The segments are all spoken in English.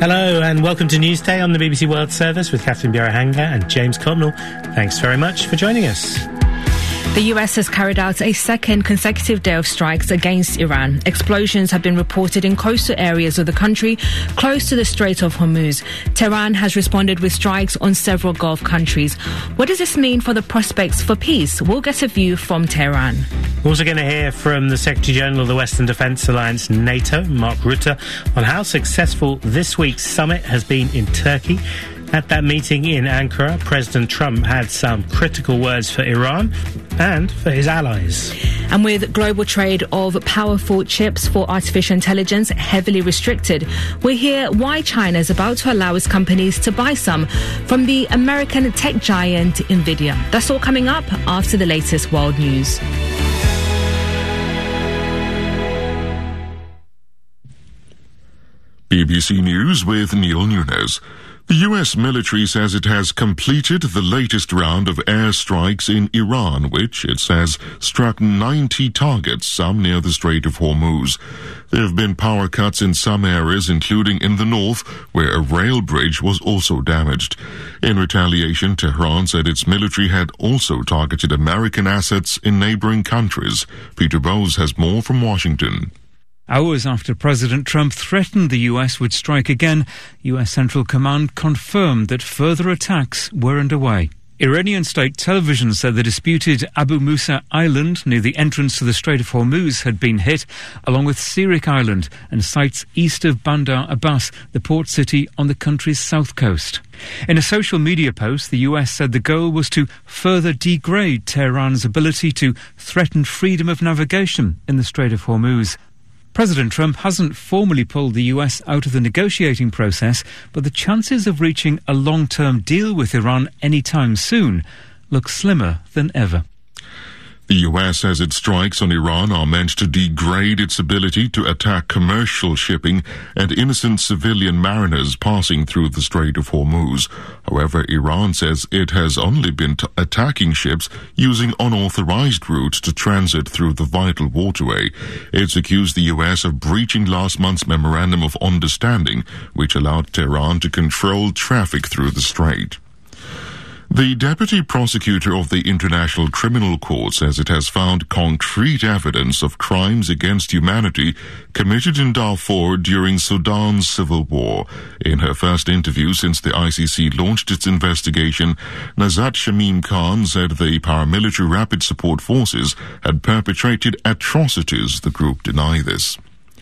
Hello and welcome to Newsday on the BBC World Service with Catherine Birahanga and James Cotnell. Thanks very much for joining us. The US has carried out a second consecutive day of strikes against Iran. Explosions have been reported in coastal areas of the country close to the Strait of Hormuz. Tehran has responded with strikes on several Gulf countries. What does this mean for the prospects for peace? We'll get a view from Tehran. We're also going to hear from the Secretary-General of the Western Defence Alliance, NATO, Mark Rutte, on how successful this week's summit has been in Turkey. At that meeting in Ankara, President Trump had some critical words for Iran and for his allies. And with global trade of powerful chips for artificial intelligence heavily restricted, we hear why China is about to allow its companies to buy some from the American tech giant Nvidia. That's all coming up after the latest world news. BBC News with Neil Nunes. The US military says it has completed the latest round of airstrikes in Iran, which, it says, struck 90 targets, some near the Strait of Hormuz. There have been power cuts in some areas, including in the north, where a rail bridge was also damaged. In retaliation, Tehran said its military had also targeted American assets in neighboring countries. Peter Bowes has more from Washington. Hours after President Trump threatened the US would strike again, US Central Command confirmed that further attacks were underway. Iranian state television said the disputed Abu Musa Island near the entrance to the Strait of Hormuz had been hit, along with Sirik Island and sites east of Bandar Abbas, the port city on the country's south coast. In a social media post, the US said the goal was to further degrade Tehran's ability to threaten freedom of navigation in the Strait of Hormuz. President Trump hasn't formally pulled the US out of the negotiating process, but the chances of reaching a long-term deal with Iran anytime soon look slimmer than ever. The US says its strikes on Iran are meant to degrade its ability to attack commercial shipping and innocent civilian mariners passing through the Strait of Hormuz. However, Iran says it has only been attacking ships using unauthorized routes to transit through the vital waterway. It's accused the US of breaching last month's Memorandum of Understanding, which allowed Tehran to control traffic through the strait. The deputy prosecutor of the International Criminal Court says it has found concrete evidence of crimes against humanity committed in Darfur during Sudan's civil war. In her first interview since the ICC launched its investigation, Nazat Shamim Khan said the paramilitary rapid support forces had perpetrated atrocities. The group denied this.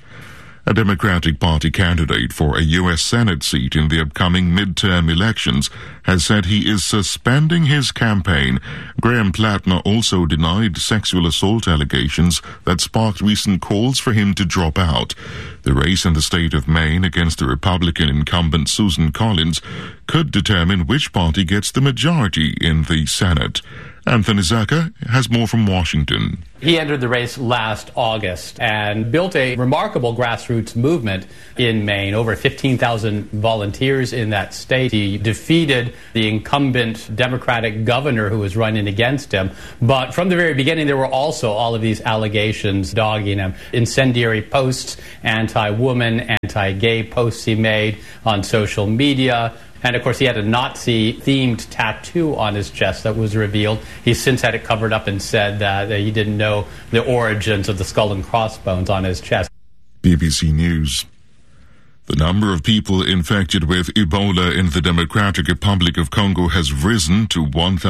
A Democratic Party candidate for a U.S. Senate seat in the upcoming midterm elections has said he is suspending his campaign. Graham Plattner also denied sexual assault allegations that sparked recent calls for him to drop out. The race in the state of Maine against the Republican incumbent Susan Collins could determine which party gets the majority in the Senate. Anthony Zaka has more from Washington. He entered the race last August and built a remarkable grassroots movement in Maine, over 15,000 volunteers in that state. He defeated the incumbent Democratic governor who was running against him. But from the very beginning, there were also all of these allegations dogging him. Incendiary posts, anti-woman, anti-gay posts he made on social media. And, of course, he had a Nazi-themed tattoo on his chest that was revealed. He's since had it covered up and said that he didn't know the origins of the skull and crossbones on his chest. BBC News. The number of people infected with Ebola in the Democratic Republic of Congo has risen to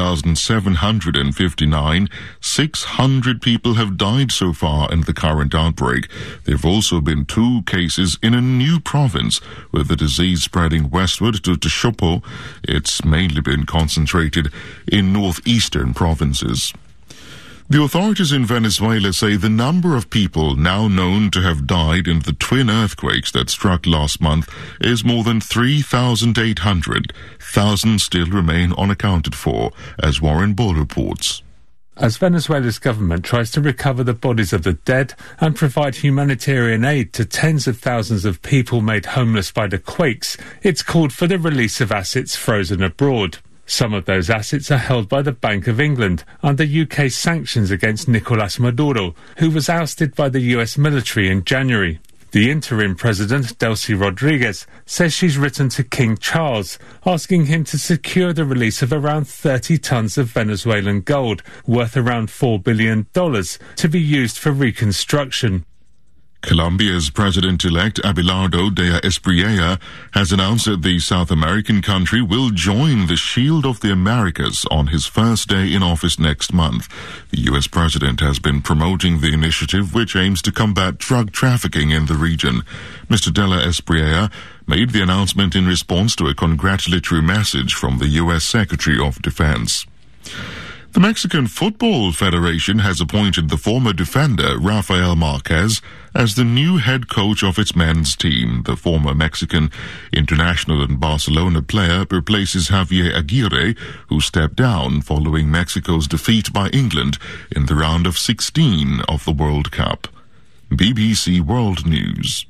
1,759. 600 people have died so far in the current outbreak. There have also been 2 cases in a new province, with the disease spreading westward to Tshopo. It's mainly been concentrated in northeastern provinces. The authorities in Venezuela say the number of people now known to have died in the twin earthquakes that struck last month is more than 3,800. Thousands still remain unaccounted for, as Warren Bull reports. As Venezuela's government tries to recover the bodies of the dead and provide humanitarian aid to tens of thousands of people made homeless by the quakes, it's called for the release of assets frozen abroad. Some of those assets are held by the Bank of England under UK sanctions against Nicolas Maduro, who was ousted by the US military in January. The interim president, Delcy Rodriguez, says she's written to King Charles, asking him to secure the release of around 30 tons of Venezuelan gold, worth around $4 billion, to be used for reconstruction. Colombia's president-elect Abelardo de Espriella has announced that the South American country will join the Shield of the Americas on his first day in office next month. The U.S. president has been promoting the initiative, which aims to combat drug trafficking in the region. Mr. de Espriella made the announcement in response to a congratulatory message from the U.S. Secretary of Defense. The Mexican Football Federation has appointed the former defender Rafael Marquez as the new head coach of its men's team. The former Mexican international and Barcelona player replaces Javier Aguirre, who stepped down following Mexico's defeat by England in the round of 16 of the World Cup. BBC World News.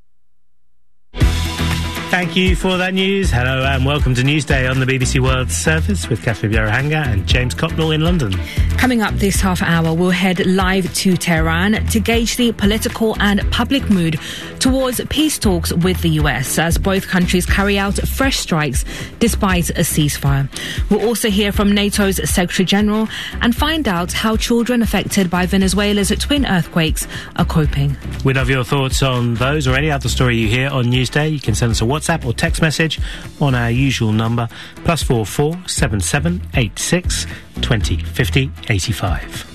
Thank you for that news. Hello and welcome to Newsday on the BBC World Service with Catherine Bjerrehanger and James Cocknell in London. Coming up this half hour, we'll head live to Tehran to gauge the political and public mood towards peace talks with the US as both countries carry out fresh strikes despite a ceasefire. We'll also hear from NATO's Secretary General and find out how children affected by Venezuela's twin earthquakes are coping. We'd love your thoughts on those or any other story you hear on Newsday. You can send us a WhatsApp or text message on our usual number +44 77 86 20 50 85.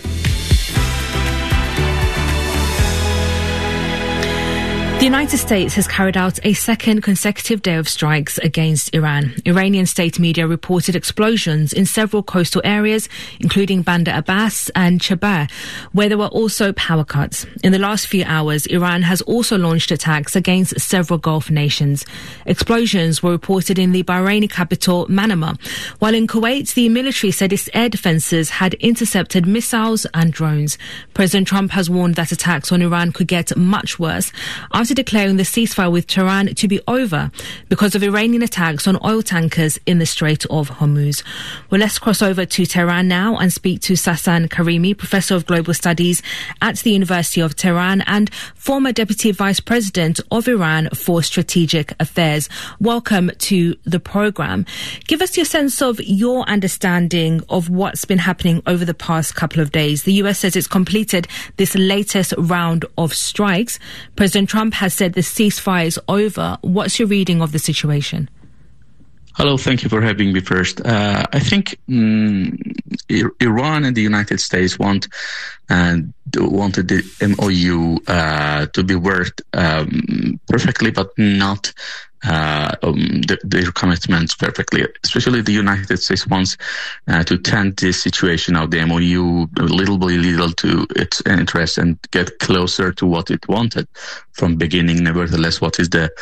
The United States has carried out a second consecutive day of strikes against Iran. Iranian state media reported explosions in several coastal areas, including Bandar Abbas and Chabahar, where there were also power cuts. In the last few hours, Iran has also launched attacks against several Gulf nations. Explosions were reported in the Bahraini capital, Manama, while in Kuwait, the military said its air defences had intercepted missiles and drones. President Trump has warned that attacks on Iran could get much worse after declaring the ceasefire with Tehran to be over because of Iranian attacks on oil tankers in the Strait of Hormuz. Well, let's cross over to Tehran now and speak to Sassan Karimi, Professor of Global Studies at the University of Tehran and former Deputy Vice President of Iran for Strategic Affairs. Welcome to the programme. Give us your sense of your understanding of what's been happening over the past couple of days. The US says it's completed this latest round of strikes. President Trump has said the ceasefire is over. What's your reading of the situation? Hello, thank you for having me first. I think Iran and the United States wanted the MOU to be worked perfectly, but not their commitments perfectly. Especially the United States wants to tend this situation of the MOU little by little to its interest and get closer to what it wanted from beginning. Nevertheless, what is the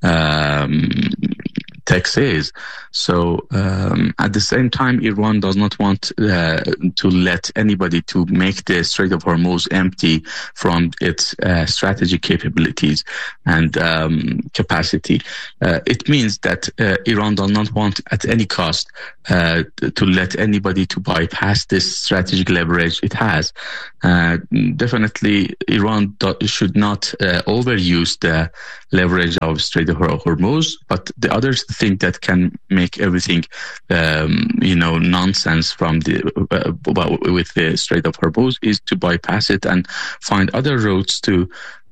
text is. So at the same time, Iran does not want to let anybody to make the Strait of Hormuz empty from its strategic capabilities and capacity. It means that Iran does not want at any cost to let anybody to bypass this strategic leverage it has. Definitely, Iran should not overuse the leverage of Strait of Hormuz, but the other thing that can make everything, nonsense from with the Strait of Hormuz is to bypass it and find other routes to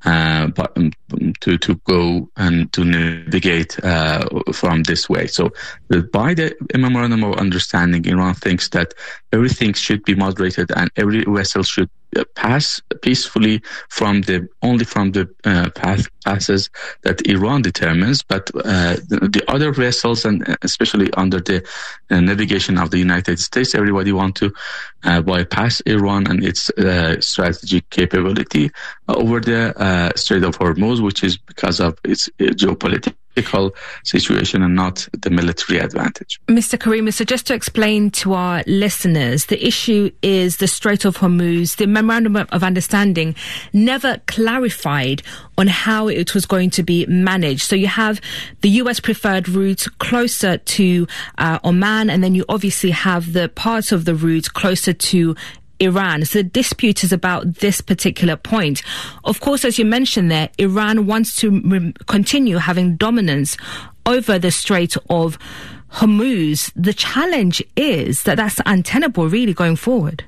go and to navigate from this way. So by the memorandum of understanding, Iran thinks that everything should be moderated and every vessel should pass peacefully from the passes that Iran determines, but the other vessels, and especially under the navigation of the United States, everybody want to bypass Iran and its strategic capability over the Strait of Hormuz, which is because of its geopolitical situation and not the military advantage. Mr. Karimi, so just to explain to our listeners, the issue is the Strait of Hormuz. The Memorandum of Understanding never clarified on how it was going to be managed. So you have the US preferred route closer to Oman, and then you obviously have the parts of the route closer to Iran. So the dispute is about this particular point. Of course, as you mentioned there, Iran wants to continue having dominance over the Strait of Hormuz. The challenge is that that's untenable really going forward.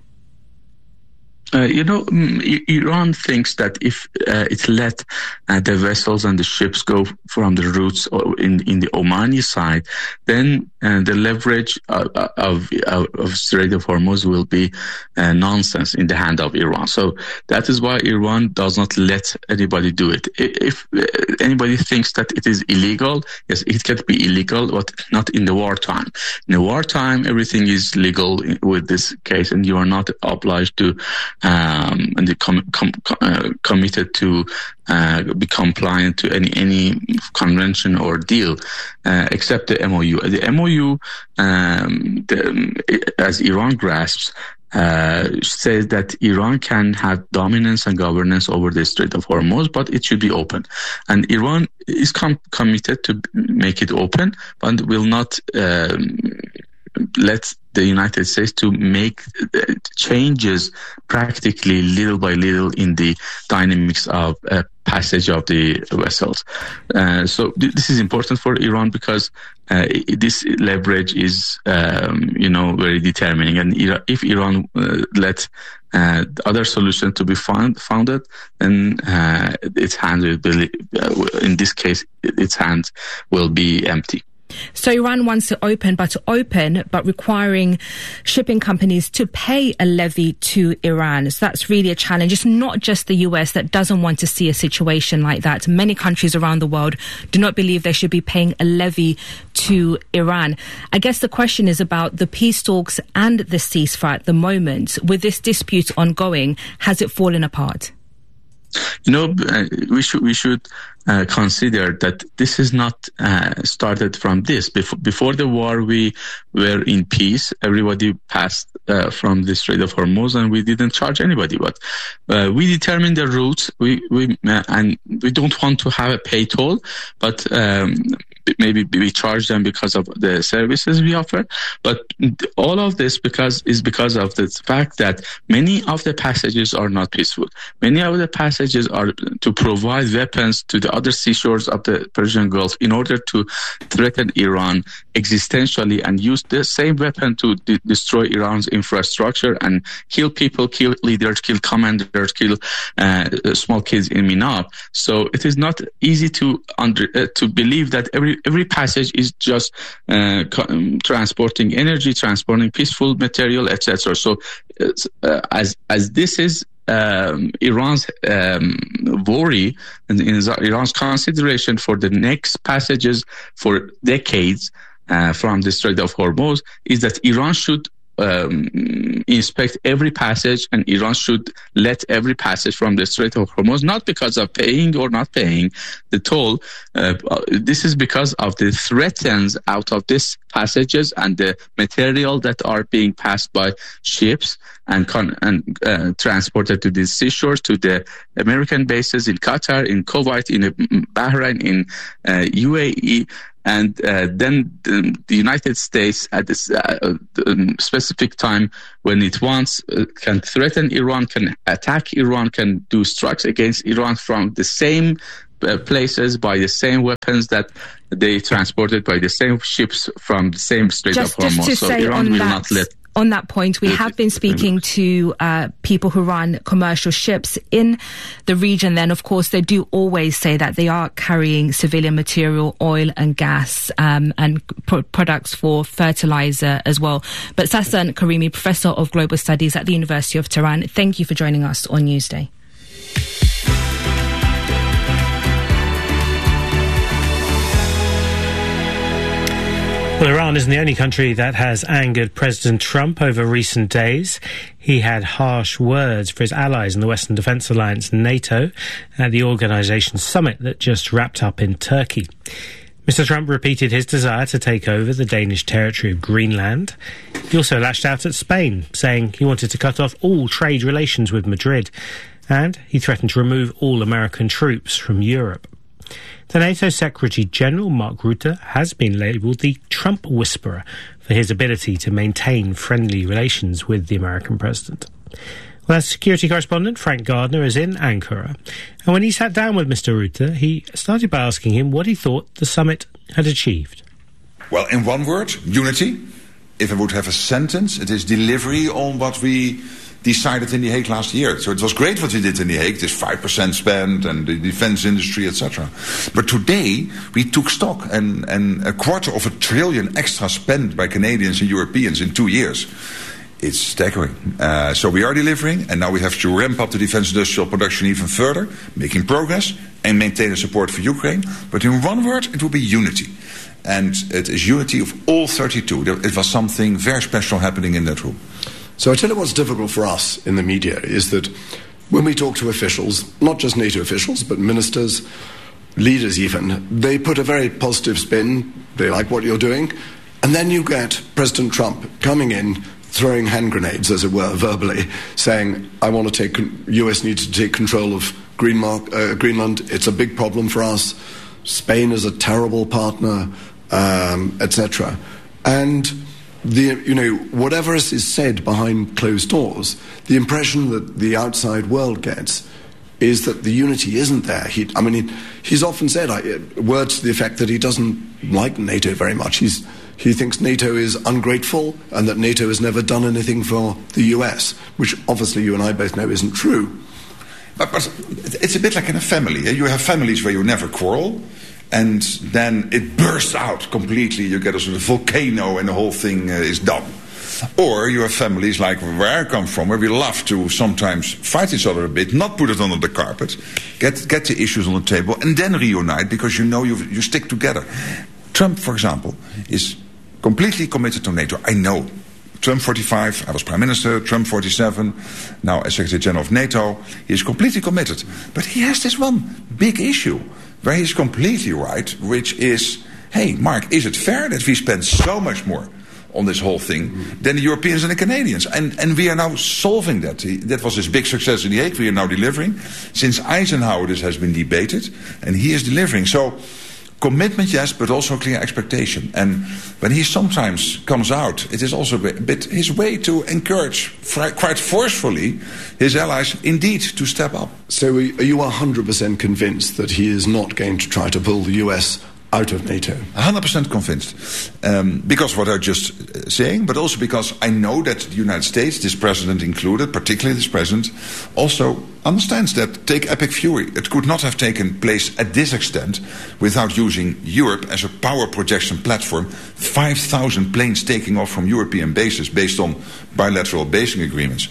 Iran thinks that if it let the vessels and the ships go from the routes in the Omani side, then the leverage of Strait of Hormuz will be nonsense in the hand of Iran. So that is why Iran does not let anybody do it. If anybody thinks that it is illegal, yes, it can be illegal, but not in the wartime. In the wartime, everything is legal with this case, and you are not obliged to and committed to be compliant to any convention or deal, except the MOU. The MOU, as Iran grasps, says that Iran can have dominance and governance over the Strait of Hormuz, but it should be open. And Iran is committed to make it open, but will not let the United States to make changes practically little by little in the dynamics of passage of the vessels. So this is important for Iran because this leverage is, very determining. And if Iran let other solutions to be founded, then its hands will be, in this case, its hands will be empty. So Iran wants to open, but requiring shipping companies to pay a levy to Iran. So that's really a challenge. It's not just the US that doesn't want to see a situation like that. Many countries around the world do not believe they should be paying a levy to Iran. I guess the question is about the peace talks and the ceasefire at the moment. With this dispute ongoing, has it fallen apart? We should consider that this is not started from this. Before the war, we were in peace. Everybody passed from the Strait of Hormuz, and we didn't charge anybody. But we determined the routes. And we don't want to have a pay toll, but maybe we charge them because of the services we offer. But all of this is because of the fact that many of the passages are not peaceful. Many of the passages are to provide weapons to the other seashores of the Persian Gulf in order to threaten Iran existentially and use the same weapon to destroy Iran's infrastructure and kill people, kill leaders, kill commanders, kill small kids in Minab. So it is not easy to believe that every passage is just transporting energy, transporting peaceful material, etc. So as this is Iran's worry and Iran's consideration for the next passages for decades from the Strait of Hormuz is that Iran should inspect every passage, and Iran should let every passage from the Strait of Hormuz, not because of paying or not paying the toll. This is because of the threats out of these passages and the material that are being passed by ships and transported to these seashores, to the American bases in Qatar, in Kuwait, in Bahrain, in UAE. And then the United States at this specific time when it wants can threaten Iran, can attack Iran, can do strikes against Iran from the same places by the same weapons that they transported by the same ships from the same Strait of Hormuz. So Iran will not let... On that point, we have been speaking to people who run commercial ships in the region. Then, of course, they do always say that they are carrying civilian material, oil and gas, and products for fertilizer as well. But Sassan Karimi, Professor of Global Studies at the University of Tehran, thank you for joining us on Newsday. Well, Iran isn't the only country that has angered President Trump over recent days. He had harsh words for his allies in the Western Defence Alliance, NATO, at the organisation's summit that just wrapped up in Turkey. Mr. Trump repeated his desire to take over the Danish territory of Greenland. He also lashed out at Spain, saying he wanted to cut off all trade relations with Madrid, and he threatened to remove all American troops from Europe. The NATO Secretary-General, Mark Rutte, has been labelled the Trump whisperer for his ability to maintain friendly relations with the American president. Well, our security correspondent, Frank Gardner, is in Ankara. And when he sat down with Mr. Rutte, he started by asking him what he thought the summit had achieved. Well, in one word, unity. If I would have a sentence, it is delivery on what we decided in The Hague last year. So it was great what we did in The Hague, this 5% spend and the defense industry, etc. But today, we took stock and $250 billion extra spent by Canadians and Europeans in 2 years. It's staggering. So we are delivering, and now we have to ramp up the defense industrial production even further, making progress, and maintain the support for Ukraine. But in one word, it will be unity. And it is unity of all 32. It was something very special happening in that room. So I tell you what's difficult for us in the media is that when we talk to officials, not just NATO officials, but ministers, leaders even, they put a very positive spin. They like what you're doing. And then you get President Trump coming in, throwing hand grenades, as it were, verbally, saying, US needs to take control of Greenland. It's a big problem for us. Spain is a terrible partner, etc. And whatever is said behind closed doors, the impression that the outside world gets is that the unity isn't there. He's often said words to the effect that he doesn't like NATO very much. He thinks NATO is ungrateful and that NATO has never done anything for the US, which obviously you and I both know isn't true. But it's a bit like in a family. You have families where you never quarrel, and then it bursts out completely. You get a sort of volcano and the whole thing is done. Or you have families like where I come from, where we love to sometimes fight each other a bit, not put it under the carpet, get the issues on the table, and then reunite because you stick together. Trump, for example, is completely committed to NATO. I know. Trump 45, I was Prime Minister, Trump 47, now as Secretary General of NATO. He is completely committed. But he has this one big issue where he's completely right, which is, hey, Mark, is it fair that we spend so much more on this whole thing than the Europeans and the Canadians? And we are now solving that. That was his big success in The Hague. We are now delivering. Since Eisenhower, this has been debated, and he is delivering. So commitment, yes, but also clear expectation. And when he sometimes comes out, it is also a bit his way to encourage, quite forcefully, his allies indeed to step up. So are you 100% convinced that he is not going to try to pull the US out of NATO? 100% convinced. Because of what I just saying, but also because I know that the United States, this president included, particularly this president, also understands that, take Epic Fury, it could not have taken place at this extent without using Europe as a power projection platform. 5,000 planes taking off from European bases based on bilateral basing agreements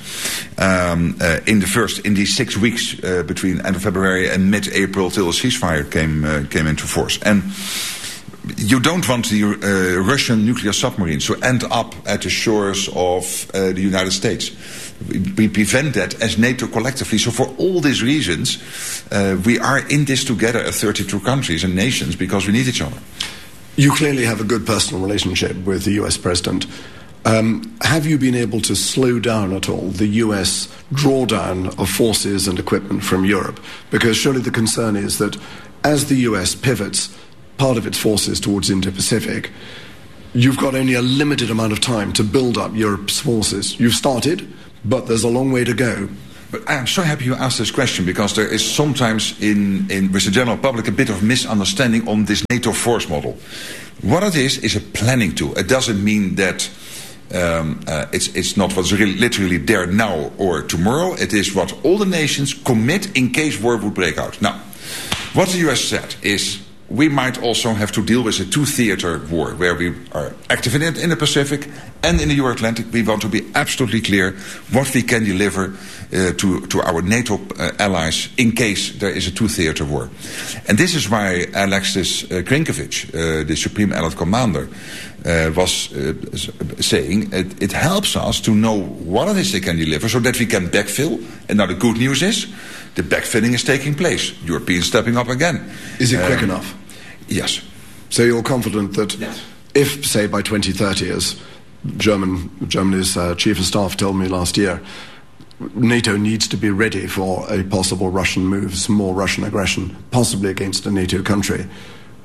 in these 6 weeks between end of February and mid-April till the ceasefire came into force. And you don't want the Russian nuclear submarines to end up at the shores of the United States. We prevent that as NATO collectively. So for all these reasons, we are in this together as 32 countries and nations because we need each other. You clearly have a good personal relationship with the US president. Have you been able to slow down at all the US drawdown of forces and equipment from Europe? Because surely the concern is that as the US pivots part of its forces towards Indo-Pacific, you've got only a limited amount of time to build up Europe's forces. You've started, but there's a long way to go. But I'm so happy you asked this question because there is sometimes with the general public a bit of misunderstanding on this NATO force model. What it is a planning tool. It doesn't mean that it's not what's really literally there now or tomorrow. It is what all the nations commit in case war would break out. Now, what the US said is we might also have to deal with a two-theater war where we are active in the Pacific and in the Euro-Atlantic. We want to be absolutely clear what we can deliver to our NATO allies in case there is a two-theater war. And this is why Alexis Krinkovich, the Supreme Allied Commander, was saying it helps us to know what it is they can deliver so that we can backfill. And now the good news is the backfilling is taking place. Europeans stepping up again. Is it quick enough? Yes. So you're confident that if, say, by 2030, as Germany's chief of staff told me last year, NATO needs to be ready for a possible Russian move, some more Russian aggression, possibly against a NATO country,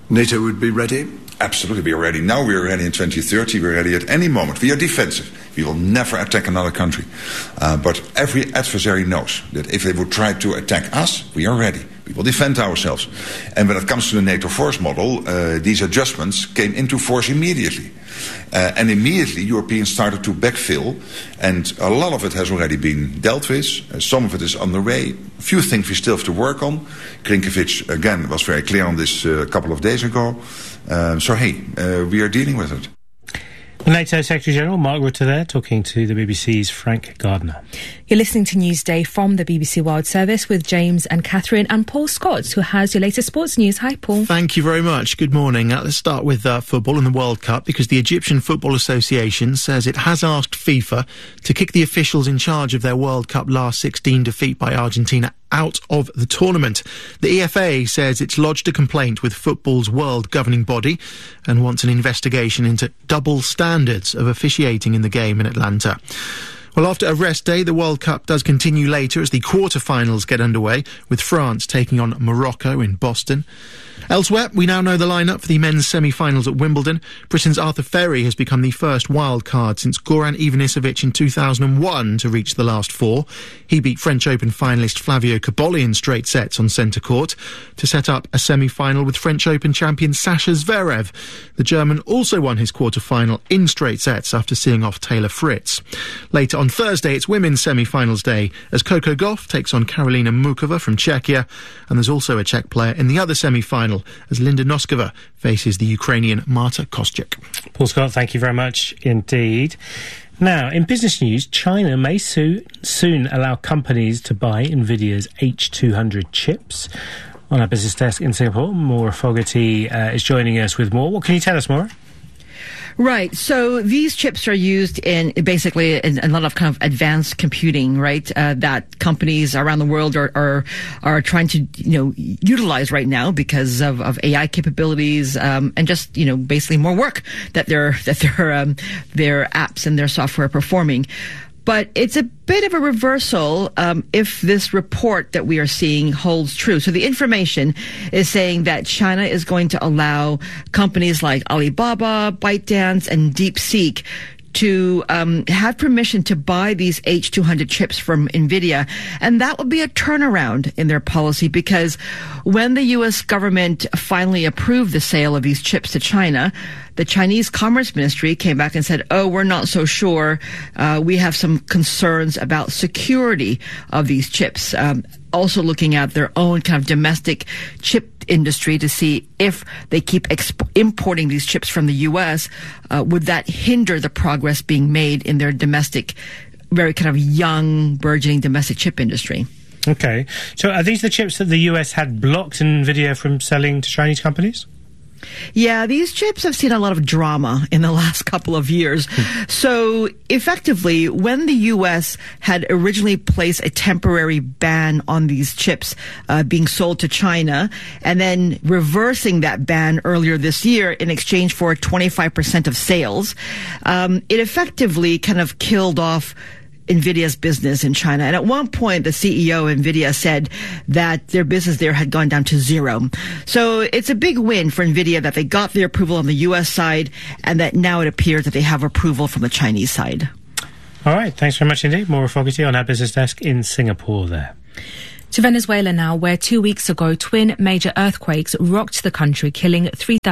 NATO would be ready? Absolutely, we are ready. Now we are ready in 2030. We are ready at any moment. We are defensive. We will never attack another country. But every adversary knows that if they would try to attack us, we are ready. We will defend ourselves. And when it comes to the NATO force model, these adjustments came into force immediately. And immediately Europeans started to backfill, and a lot of it has already been dealt with. Some of it is underway. A few things we still have to work on. Klinkovic, again, was very clear on this a couple of days ago. We are dealing with it. NATO Secretary-General Mark Rutte there, talking to the BBC's Frank Gardner. You're listening to Newsday from the BBC World Service with James and Catherine and Paul Scott, who has your latest sports news. Hi, Paul. Thank you very much. Good morning. Let's start with football and the World Cup, because the Egyptian Football Association says it has asked FIFA to kick the officials in charge of their World Cup last 16 defeat by Argentina out of the tournament. The EFA says it's lodged a complaint with football's world governing body and wants an investigation into double standards of officiating in the game in Atlanta. Well, after a rest day, the World Cup does continue later as the quarter-finals get underway, with France taking on Morocco in Boston. Elsewhere, we now know the lineup for the men's semi-finals at Wimbledon. Britain's Arthur Ferry has become the first wild card since Goran Ivanisevic in 2001 to reach the last four. He beat French Open finalist Flavio Cobolli in straight sets on centre court to set up a semi-final with French Open champion Sasha Zverev. The German also won his quarter-final in straight sets after seeing off Taylor Fritz. Later on Thursday, it's women's semi-finals day as Coco Gauff takes on Karolina Mukova from Czechia, and there's also a Czech player in the other semi-final as Linda Noskova faces the Ukrainian Marta Kostyuk. Paul Scott, thank you very much indeed. Now, in business news, China may soon allow companies to buy NVIDIA's H200 chips. On our business desk in Singapore, Maura Fogarty is joining us with more. What can you tell us, Maura? Right. So these chips are used in basically in a lot of kind of advanced computing, right? That companies around the world are trying to, utilize right now because of AI capabilities, and just, basically more work that their apps and their software are performing. But it's a bit of a reversal if this report that we are seeing holds true. So the information is saying that China is going to allow companies like Alibaba, ByteDance, and DeepSeek to have permission to buy these H200 chips from NVIDIA. And that would be a turnaround in their policy, because when the U.S. government finally approved the sale of these chips to China, the Chinese Commerce Ministry came back and said, we're not so sure. We have some concerns about security of these chips. Also looking at their own kind of domestic chip industry to see if they keep importing these chips from the U.S., would that hinder the progress being made in their domestic, very kind of young, burgeoning domestic chip industry. Okay. So are these the chips that the U.S. had blocked NVIDIA from selling to Chinese companies? Yeah, these chips have seen a lot of drama in the last couple of years. So effectively, when the U.S. had originally placed a temporary ban on these chips being sold to China, and then reversing that ban earlier this year in exchange for 25% of sales, it effectively kind of killed off NVIDIA's business in China. And at one point, the CEO of NVIDIA said that their business there had gone down to zero. So it's a big win for NVIDIA that they got their approval on the U.S. side, and that now it appears that they have approval from the Chinese side. All right. Thanks very much indeed. Maura Fogarty on our business desk in Singapore there. To Venezuela now, where 2 weeks ago twin major earthquakes rocked the country, killing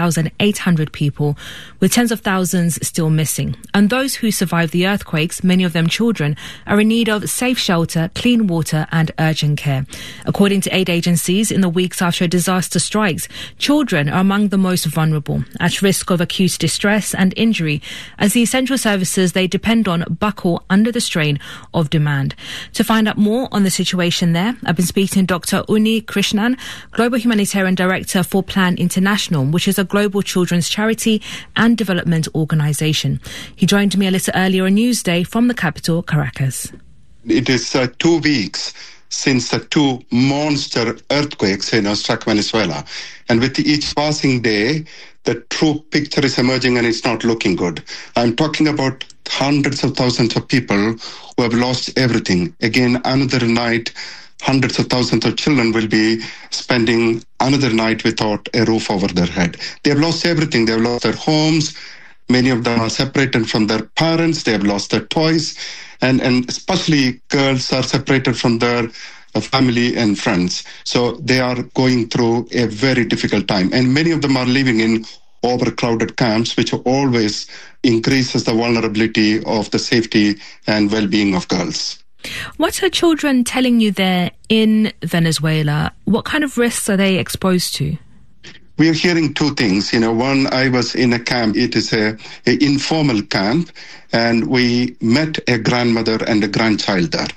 3,800 people, with tens of thousands still missing. And those who survived the earthquakes, many of them children, are in need of safe shelter, clean water and urgent care. According to aid agencies, in the weeks after a disaster strikes, children are among the most vulnerable, at risk of acute distress and injury, as the essential services they depend on buckle under the strain of demand. To find out more on the situation there, I've been speaking to Dr. Uni Krishnan, Global Humanitarian Director for Plan International, which is a global children's charity and development organisation. He joined me a little earlier on Newsday from the capital, Caracas. It is 2 weeks since the two monster earthquakes struck Venezuela. And with each passing day, the true picture is emerging and it's not looking good. I'm talking about hundreds of thousands of people who have lost everything. Again, another night, hundreds of thousands of children will be spending another night without a roof over their head. They have lost everything. They have lost their homes. Many of them are separated from their parents. They have lost their toys. And especially girls are separated from their family and friends. So they are going through a very difficult time. And many of them are living in overcrowded camps, which always increases the vulnerability of the safety and well-being of girls. What are children telling you there in Venezuela? What kind of risks are they exposed to? We are hearing two things. One, I was in a camp. It is a informal camp, and we met a grandmother and a grandchild there.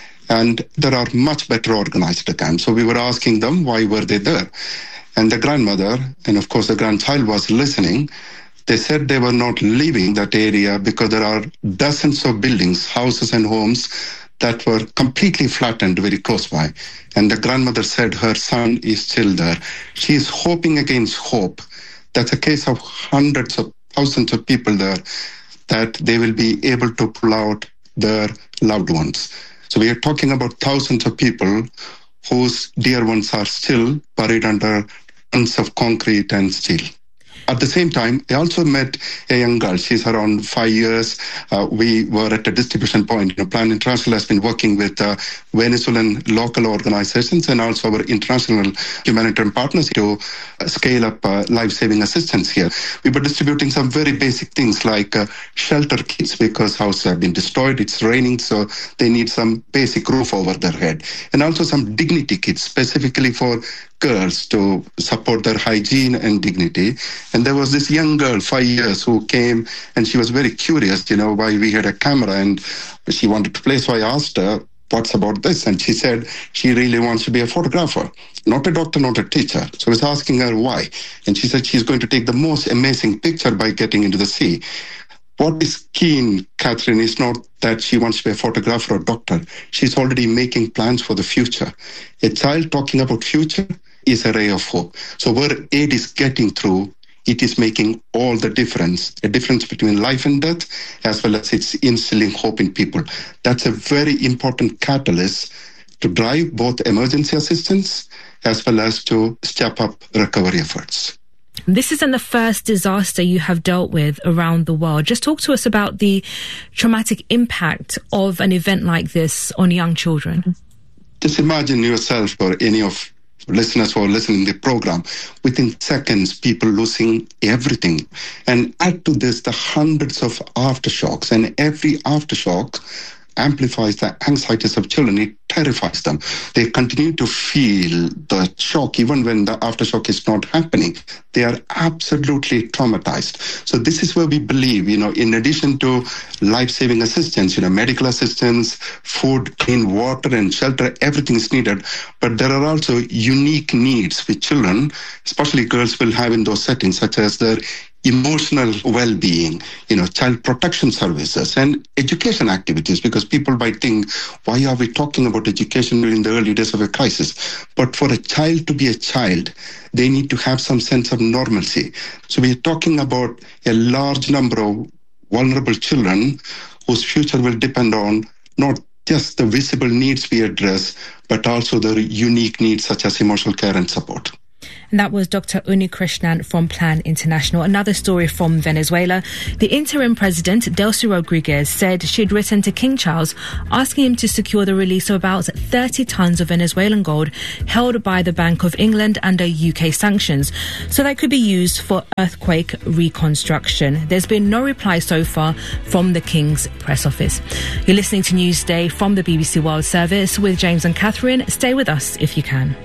And there are much better organized camps. So we were asking them why were they there. And the grandmother, and of course the grandchild was listening, they said they were not leaving that area because there are dozens of buildings, houses and homes that were completely flattened very close by. And the grandmother said her son is still there. She is hoping against hope. That's a case of hundreds of thousands of people there, that they will be able to pull out their loved ones. So we are talking about thousands of people whose dear ones are still buried under tons of concrete and steel. At the same time, I also met a young girl. She's around 5 years. We were at a distribution point. Plan International has been working with Venezuelan local organizations and also our international humanitarian partners to scale up life-saving assistance here. We were distributing some very basic things like shelter kits because houses have been destroyed. It's raining, so they need some basic roof over their head. And also some dignity kits specifically for girls to support their hygiene and dignity. And there was this young girl, 5 years, who came and she was very curious, why we had a camera and she wanted to play. So I asked her, what's about this? And she said she really wants to be a photographer, not a doctor, not a teacher. So I was asking her why. And she said she's going to take the most amazing picture by getting into the sea. What is keen, Catherine, is not that she wants to be a photographer or doctor. She's already making plans for the future. A child talking about future is a ray of hope. So where aid is getting through, it is making all the difference, a difference between life and death, as well as it's instilling hope in people. That's a very important catalyst to drive both emergency assistance as well as to step up recovery efforts. This isn't the first disaster you have dealt with around the world. Just talk to us about the traumatic impact of an event like this on young children. Just imagine yourself or any of listeners who are listening to the program, within seconds, people losing everything. And add to this the hundreds of aftershocks, and every aftershock amplifies the anxieties of children. It terrifies them. They continue to feel the shock even when the aftershock is not happening. They are absolutely traumatized. So this is where we believe, in addition to life-saving assistance, medical assistance, food, clean water and shelter, everything is needed. But there are also unique needs which children, especially girls, will have in those settings, such as their emotional well-being, child protection services and education activities, because people might think, why are we talking about education during the early days of a crisis? But for a child to be a child, they need to have some sense of normalcy. So we are talking about a large number of vulnerable children whose future will depend on not just the visible needs we address, but also the unique needs such as emotional care and support. And that was Dr. Unikrishnan from Plan International. Another story from Venezuela. The interim president, Delcy Rodriguez, said she'd written to King Charles asking him to secure the release of about 30 tons of Venezuelan gold held by the Bank of England under UK sanctions, so that could be used for earthquake reconstruction. There's been no reply so far from the King's press office. You're listening to Newsday from the BBC World Service with James and Catherine. Stay with us if you can.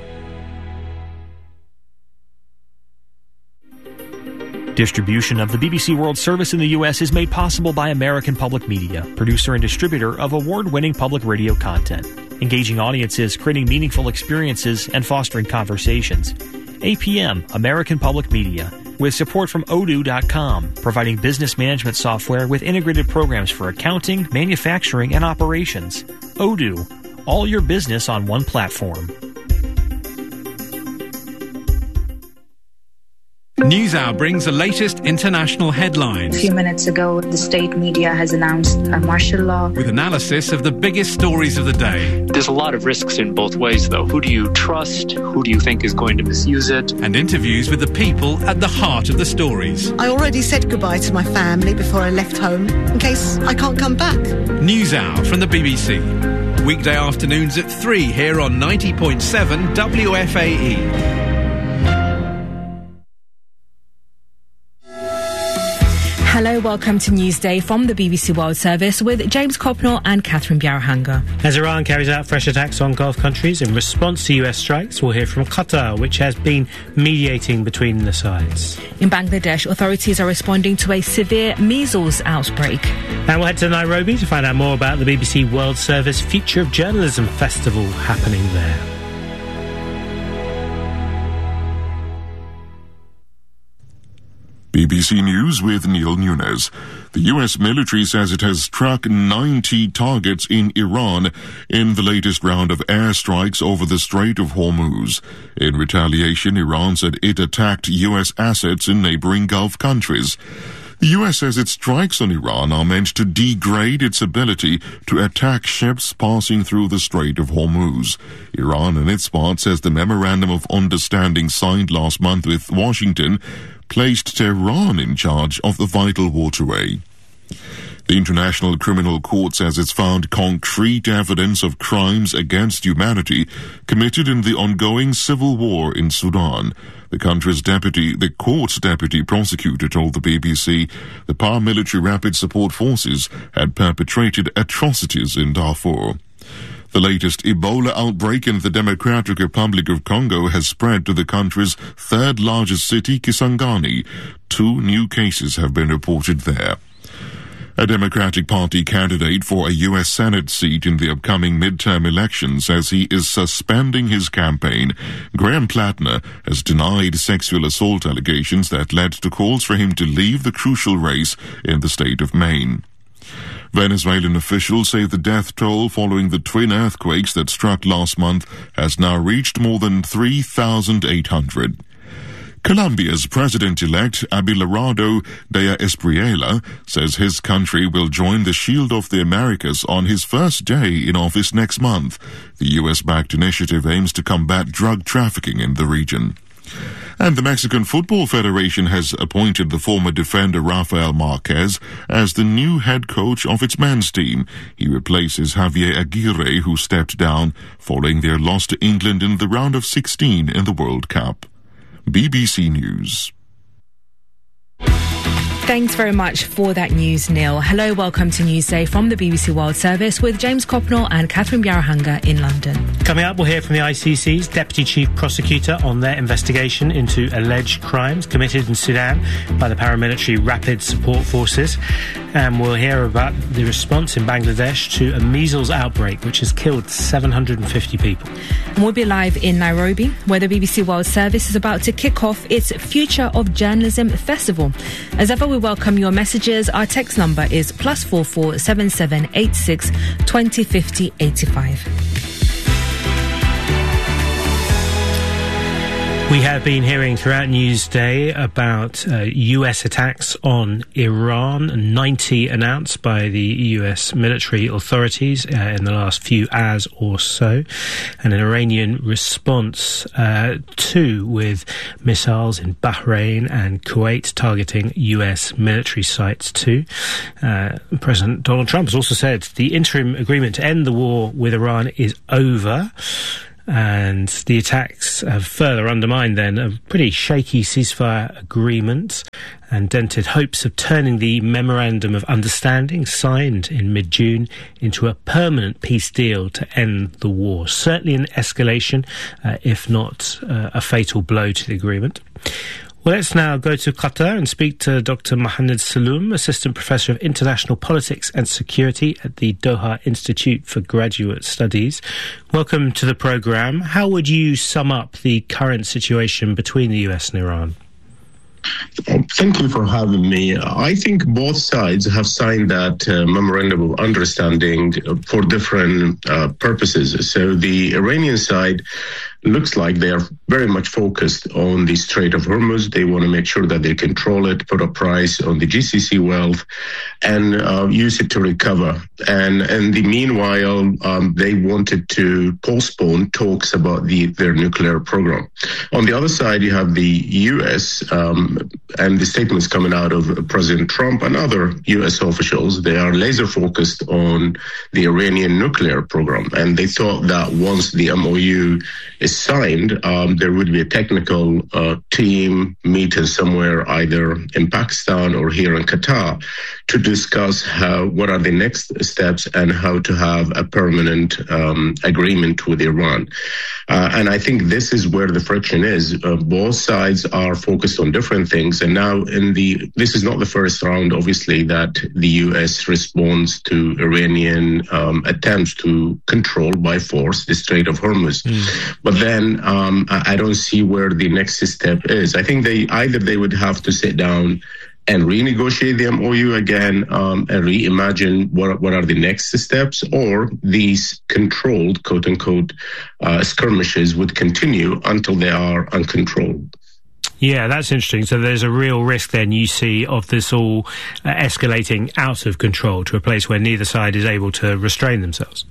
Distribution of the BBC World Service in the U.S. is made possible by American Public Media, producer and distributor of award-winning public radio content, engaging audiences, creating meaningful experiences, and fostering conversations. APM, American Public Media, with support from Odoo.com, providing business management software with integrated programs for accounting, manufacturing, and operations. Odoo, all your business on one platform. NewsHour brings the latest international headlines. A few minutes ago, the state media has announced a martial law. With analysis of the biggest stories of the day. There's a lot of risks in both ways, though. Who do you trust? Who do you think is going to misuse it? And interviews with the people at the heart of the stories. I already said goodbye to my family before I left home, in case I can't come back. NewsHour from the BBC. Weekday afternoons at 3 here on 90.7 WFAE. Hello, welcome to Newsday from the BBC World Service with James Copnell and Catherine Biarahanga. As Iran carries out fresh attacks on Gulf countries in response to US strikes, we'll hear from Qatar, which has been mediating between the sides. In Bangladesh, authorities are responding to a severe measles outbreak. And we'll head to Nairobi to find out more about the BBC World Service Future of Journalism Festival happening there. BBC News with Neil Nunes. The US military says it has struck 90 targets in Iran in the latest round of airstrikes over the Strait of Hormuz. In retaliation, Iran said it attacked US assets in neighboring Gulf countries. The US says its strikes on Iran are meant to degrade its ability to attack ships passing through the Strait of Hormuz. Iran, on its part, says the Memorandum of Understanding signed last month with Washington placed Tehran in charge of the vital waterway. The International Criminal Court says it's found concrete evidence of crimes against humanity committed in the ongoing civil war in Sudan. The court's deputy prosecutor told the BBC the paramilitary Rapid Support Forces had perpetrated atrocities in Darfur. The latest Ebola outbreak in the Democratic Republic of Congo has spread to the country's third largest city, Kisangani. 2 new cases have been reported there. A Democratic Party candidate for a U.S. Senate seat in the upcoming midterm election says he is suspending his campaign. Graham Plattner has denied sexual assault allegations that led to calls for him to leave the crucial race in the state of Maine. Venezuelan officials say the death toll following the twin earthquakes that struck last month has now reached more than 3,800. Colombia's president-elect Abelardo de Espriella says his country will join the Shield of the Americas on his first day in office next month. The U.S.-backed initiative aims to combat drug trafficking in the region. And the Mexican Football Federation has appointed the former defender Rafael Marquez as the new head coach of its men's team. He replaces Javier Aguirre, who stepped down following their loss to England in the round of 16 in the World Cup. BBC News. Thanks very much for that news, Neil. Hello, welcome to Newsday from the BBC World Service with James Copnell and Catherine Biarahanga in London. Coming up, we'll hear from the ICC's Deputy Chief Prosecutor on their investigation into alleged crimes committed in Sudan by the paramilitary Rapid Support Forces. And we'll hear about the response in Bangladesh to a measles outbreak which has killed 750 people. And we'll be live in Nairobi, where the BBC World Service is about to kick off its Future of Journalism Festival. As ever, we welcome your messages. Our text number is +44 7786 2050 85. We have been hearing throughout Newsday about US attacks on Iran, 90 announced by the US military authorities in the last few hours or so, and an Iranian response too, with missiles in Bahrain and Kuwait targeting US military sites too. President Donald Trump has also said the interim agreement to end the war with Iran is over. And the attacks have further undermined then a pretty shaky ceasefire agreement and dented hopes of turning the Memorandum of Understanding signed in mid-June into a permanent peace deal to end the war. Certainly an escalation, if not a fatal blow to the agreement. Well, let's now go to Qatar and speak to Dr. Mohammed Saloom, Assistant Professor of International Politics and Security at the Doha Institute for Graduate Studies. Welcome to the programme. How would you sum up the current situation between the US and Iran? Thank you for having me. I think both sides have signed that memorandum of understanding for different purposes. So the Iranian side looks like they are very much focused on the Strait of Hormuz. They want to make sure that they control it, put a price on the GCC wealth, and use it to recover. And in the meanwhile, they wanted to postpone talks about their nuclear program. On the other side, you have the U.S. And the statements coming out of President Trump and other U.S. officials. They are laser focused on the Iranian nuclear program, and they thought that once the MOU is signed, there would be a technical team meeting somewhere either in Pakistan or here in Qatar to discuss what are the next steps and how to have a permanent agreement with Iran. And I think this is where the friction is. Both sides are focused on different things. And now this is not the first round, obviously, that the U.S. responds to Iranian attempts to control by force the Strait of Hormuz. But then I don't see where the next step is. I think they would have to sit down and renegotiate the MOU again and reimagine what are the next steps, or these controlled, quote unquote, skirmishes would continue until they are uncontrolled. Yeah, that's interesting. So there's a real risk then you see of this all escalating out of control to a place where neither side is able to restrain themselves.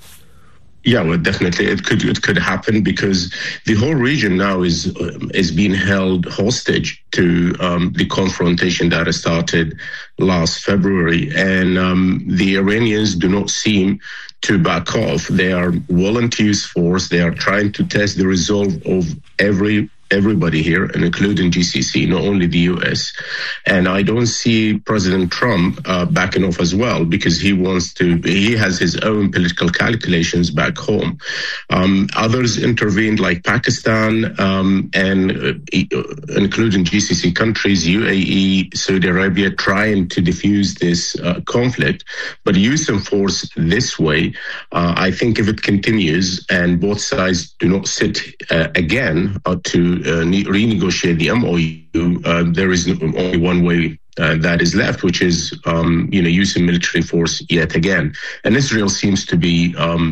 Yeah, well, definitely it could happen, because the whole region now is being held hostage to the confrontation that started last February, and the Iranians do not seem to back off. They are willing to use force. They are trying to test the resolve of everybody here, and including GCC, not only the U.S. And I don't see President Trump backing off as well, because he has his own political calculations back home. Others intervened, like Pakistan, and including GCC countries, UAE, Saudi Arabia, trying to diffuse this conflict. But using force this way, I think if it continues and both sides do not sit again to renegotiate the MOU, there is only one way that is left, which is using military force yet again. And Israel seems to be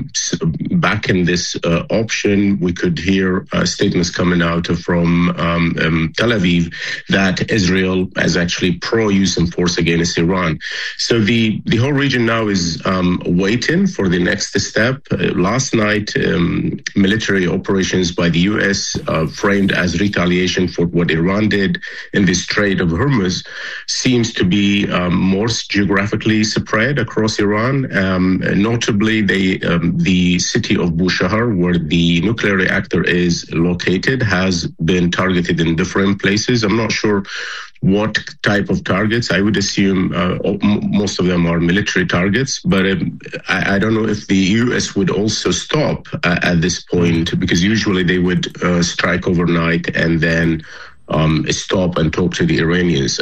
back in this option. We could hear statements coming out from Tel Aviv that Israel is actually pro-using force against Iran. So the whole region now is waiting for the next step. Last night, military operations by the U.S. Framed as retaliation for what Iran did in the Strait of Hormuz seems to be more geographically spread across Iran. Notably, the city of Bushehr, where the nuclear reactor is located, has been targeted in different places. I'm not sure what type of targets. I would assume most of them are military targets, but I don't know if the U.S. would also stop at this point, because usually they would strike overnight and then stop and talk to the Iranians.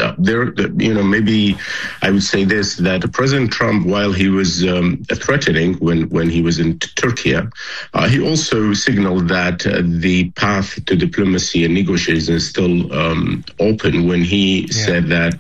Maybe I would say this, that President Trump, while he was threatening when he was in Turkey, he also signaled that the path to diplomacy and negotiation is still open when he said that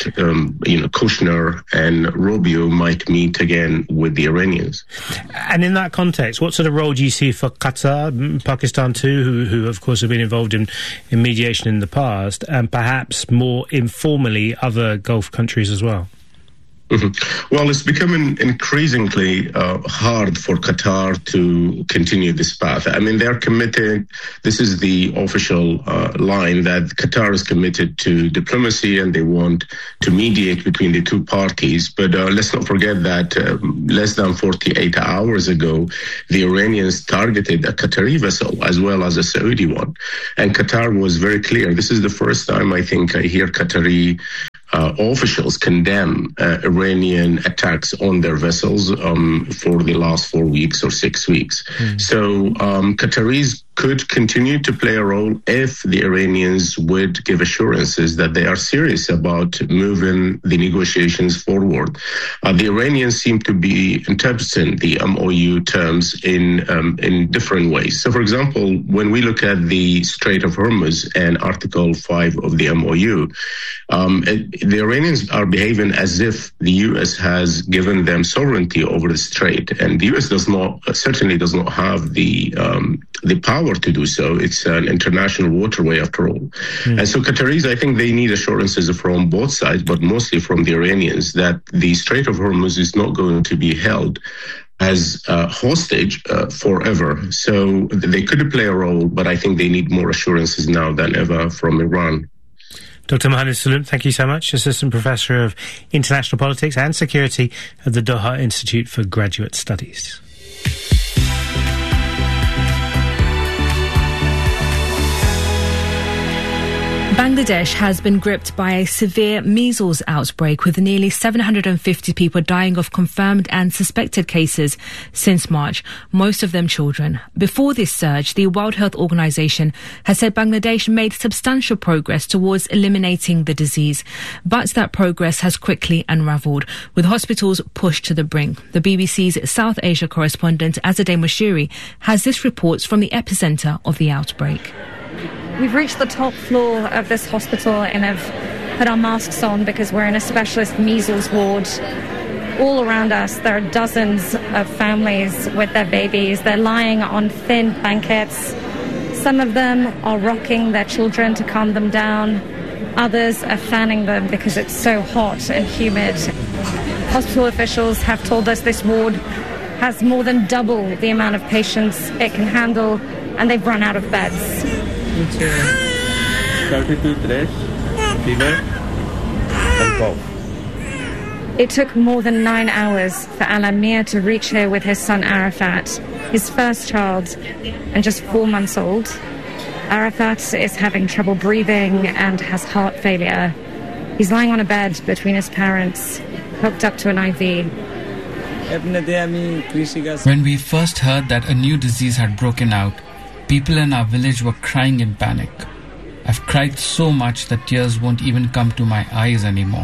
Kushner and Rubio might meet again with the Iranians. And in that context, what sort of role do you see for Qatar, Pakistan too, who of course have been involved in mediation in the past, and perhaps more informally other Gulf countries as well? Mm-hmm. Well, it's becoming increasingly hard for Qatar to continue this path. I mean, they're committed. This is the official line that Qatar is committed to diplomacy and they want to mediate between the two parties. But let's not forget that less than 48 hours ago, the Iranians targeted a Qatari vessel as well as a Saudi one. And Qatar was very clear. This is the first time I think I hear Qatari officials condemn Iranian attacks on their vessels for the last 4 weeks or 6 weeks. So Qataris could continue to play a role if the Iranians would give assurances that they are serious about moving the negotiations forward. The Iranians seem to be interpreting the MOU terms in different ways. So, for example, when we look at the Strait of Hormuz and Article 5 of the MOU, the Iranians are behaving as if the U.S. has given them sovereignty over the strait, and the U.S. certainly does not have the power to do so. It's an international waterway after all. And so Qataris, I think they need assurances from both sides, but mostly from the Iranians, that the Strait of Hormuz is not going to be held as hostage forever. So they could play a role, but I think they need more assurances now than ever from Iran. Dr. Mohannes Salam, thank you so much. Assistant Professor of International Politics and Security at the Doha Institute for Graduate Studies. Bangladesh has been gripped by a severe measles outbreak, with nearly 750 people dying of confirmed and suspected cases since March, most of them children. Before this surge, the World Health Organization has said Bangladesh made substantial progress towards eliminating the disease, but that progress has quickly unravelled, with hospitals pushed to the brink. The BBC's South Asia correspondent Azadeh Moshiri has this report from the epicentre of the outbreak. We've reached the top floor of this hospital and have put our masks on because we're in a specialist measles ward. All around us, there are dozens of families with their babies. They're lying on thin blankets. Some of them are rocking their children to calm them down. Others are fanning them because it's so hot and humid. Hospital officials have told us this ward has more than double the amount of patients it can handle, and they've run out of beds. 32 stress, fever, and cough. It took more than 9 hours for Al-Amir to reach here with his son Arafat, his first child, and just 4 months old. Arafat is having trouble breathing and has heart failure. He's lying on a bed between his parents, hooked up to an IV. When we first heard that a new disease had broken out, people in our village were crying in panic. I've cried so much that tears won't even come to my eyes anymore.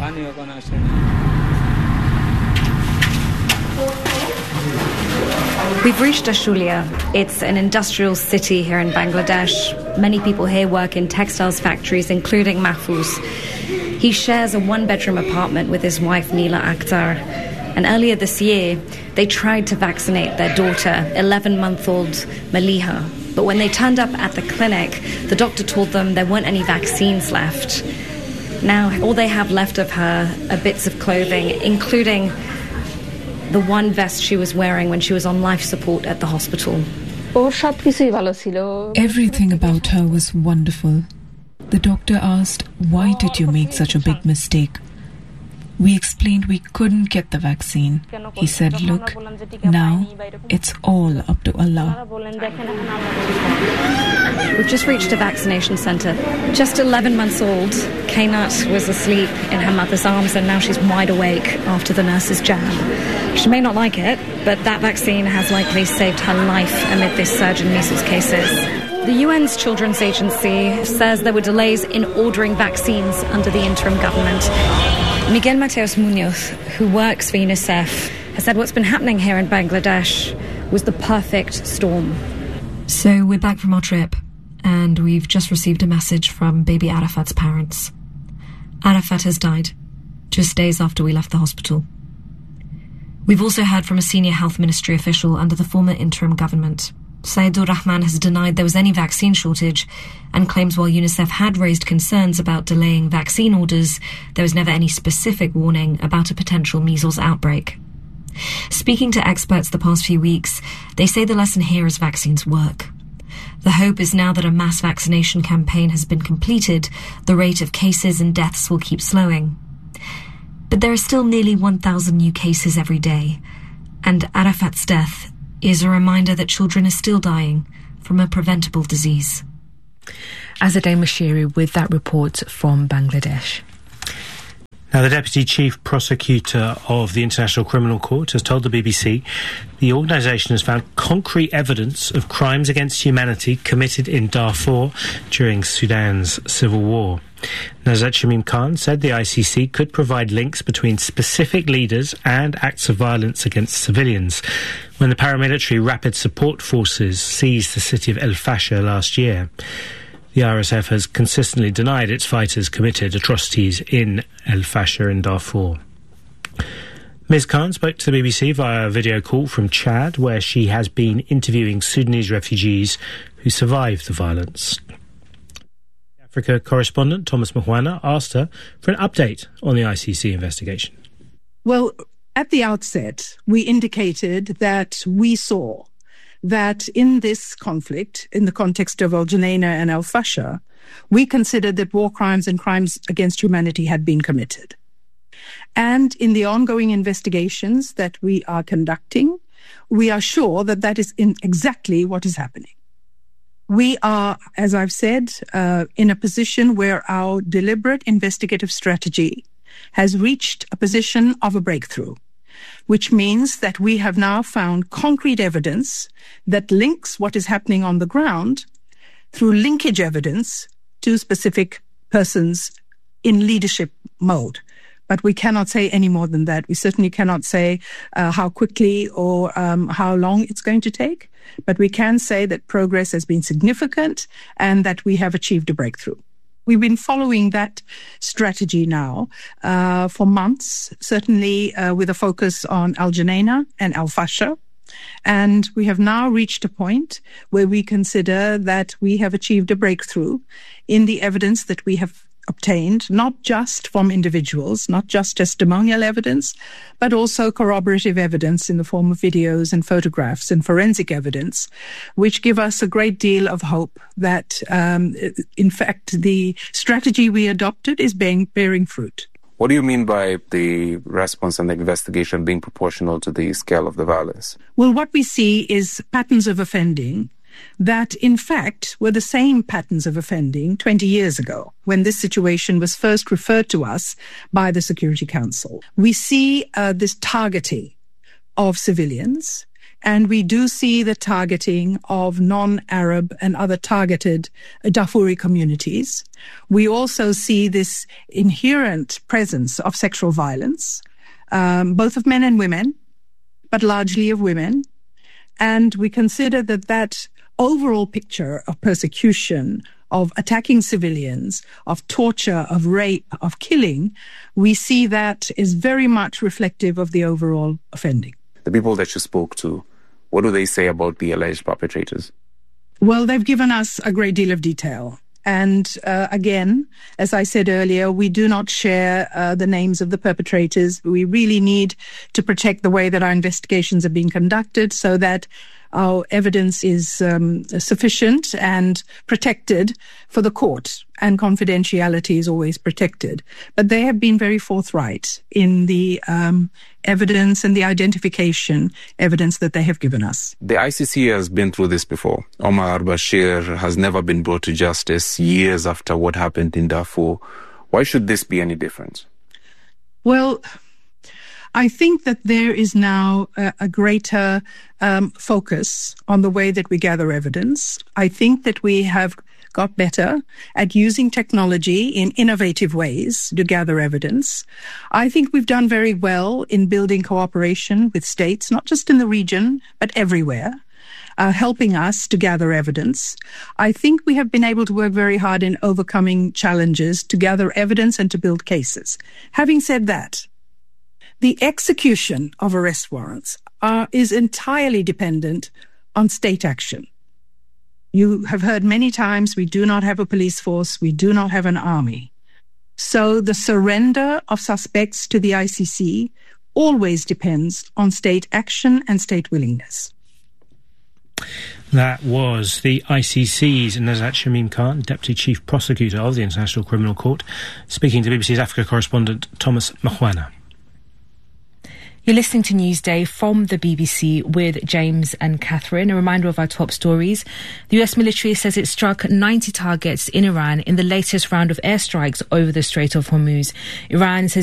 We've reached Ashulia. It's an industrial city here in Bangladesh. Many people here work in textiles factories, including Mahfouz. He shares a one-bedroom apartment with his wife Neela Akhtar. And earlier this year, they tried to vaccinate their daughter, 11-month-old Maliha. But when they turned up at the clinic, the doctor told them there weren't any vaccines left. Now, all they have left of her are bits of clothing, including the one vest she was wearing when she was on life support at the hospital. Everything about her was wonderful. The doctor asked, "Why did you make such a big mistake?" We explained we couldn't get the vaccine. He said, "Look, now it's all up to Allah." We've just reached a vaccination centre. Just 11 months old, Kainat was asleep in her mother's arms, and now she's wide awake after the nurse's jab. She may not like it, but that vaccine has likely saved her life amid this surge in measles cases. The UN's Children's Agency says there were delays in ordering vaccines under the interim government. Miguel Mateos Munoz, who works for UNICEF, has said what's been happening here in Bangladesh was the perfect storm. So we're back from our trip, and we've just received a message from baby Arafat's parents. Arafat has died, just days after we left the hospital. We've also heard from a senior health ministry official under the former interim government. Saidur Rahman has denied there was any vaccine shortage and claims while UNICEF had raised concerns about delaying vaccine orders, there was never any specific warning about a potential measles outbreak. Speaking to experts the past few weeks, they say the lesson here is vaccines work. The hope is now that a mass vaccination campaign has been completed, the rate of cases and deaths will keep slowing. But there are still nearly 1,000 new cases every day, and Arafat's death is a reminder that children are still dying from a preventable disease. Azadeh Moshiri with that report from Bangladesh. Now, the Deputy Chief Prosecutor of the International Criminal Court has told the BBC the organisation has found concrete evidence of crimes against humanity committed in Darfur during Sudan's civil war. Najat Shamim Khan said the ICC could provide links between specific leaders and acts of violence against civilians when the paramilitary Rapid Support Forces seized the city of El Fasher last year. The RSF has consistently denied its fighters committed atrocities in El Fasher in Darfur. Ms. Khan spoke to the BBC via a video call from Chad, where she has been interviewing Sudanese refugees who survived the violence. Africa correspondent Thomas Mkhwana asked her for an update on the ICC investigation. Well, at the outset, we indicated that we saw that in this conflict, in the context of Al Junaina and Al Fasher, we considered that war crimes and crimes against humanity had been committed. And in the ongoing investigations that we are conducting, we are sure that that is exactly what is happening. We are, as I've said, in a position where our deliberate investigative strategy has reached a position of a breakthrough, which means that we have now found concrete evidence that links what is happening on the ground through linkage evidence to specific persons in leadership mode. But we cannot say any more than that. We certainly cannot say how quickly or how long it's going to take. But we can say that progress has been significant and that we have achieved a breakthrough. We've been following that strategy now for months, certainly with a focus on Al Junaina and Al Fasher. And we have now reached a point where we consider that we have achieved a breakthrough in the evidence that we have obtained, not just from individuals, not just testimonial evidence, but also corroborative evidence in the form of videos and photographs and forensic evidence, which give us a great deal of hope that, in fact, the strategy we adopted is bearing fruit. What do you mean by the response and the investigation being proportional to the scale of the violence? Well, what we see is patterns of offending that, in fact, were the same patterns of offending 20 years ago, when this situation was first referred to us by the Security Council. We see this targeting of civilians, and we do see the targeting of non-Arab and other targeted Darfuri communities. We also see this inherent presence of sexual violence, both of men and women, but largely of women. And we consider that overall picture of persecution, of attacking civilians, of torture, of rape, of killing, we see that is very much reflective of the overall offending. The people that you spoke to, what do they say about the alleged perpetrators? Well, they've given us a great deal of detail. And again, as I said earlier, we do not share the names of the perpetrators. We really need to protect the way that our investigations are being conducted so that our evidence is sufficient and protected for the court, and confidentiality is always protected. But they have been very forthright in the evidence and the identification evidence that they have given us. The ICC has been through this before. Omar al-Bashir has never been brought to justice years after what happened in Darfur. Why should this be any different? Well, I think that there is now a greater focus on the way that we gather evidence. I think that we have got better at using technology in innovative ways to gather evidence. I think we've done very well in building cooperation with states, not just in the region, but everywhere, helping us to gather evidence. I think we have been able to work very hard in overcoming challenges to gather evidence and to build cases. Having said that, the execution of arrest warrants is entirely dependent on state action. You have heard many times we do not have a police force, we do not have an army. So the surrender of suspects to the ICC always depends on state action and state willingness. That was the ICC's Najat Shamim Khan, Deputy Chief Prosecutor of the International Criminal Court, speaking to BBC's Africa correspondent Thomas Mkhwana. You're listening to Newsday from the BBC with James and Catherine. A reminder of our top stories. The US military says it struck 90 targets in Iran in the latest round of airstrikes over the Strait of Hormuz. Iran says